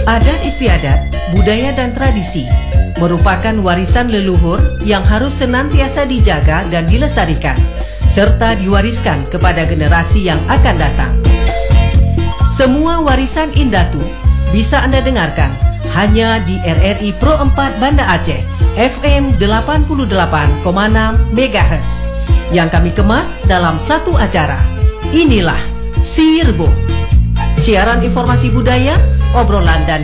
Adat istiadat, budaya dan tradisi merupakan warisan leluhur yang harus senantiasa dijaga dan dilestarikan, serta diwariskan kepada generasi yang akan datang. Semua warisan Indatu bisa Anda dengarkan hanya di RRI Pro 4 Banda Aceh, FM 88,6 MHz, yang kami kemas dalam satu acara. Inilah Sirbo. Siaran informasi budaya, obrolan dan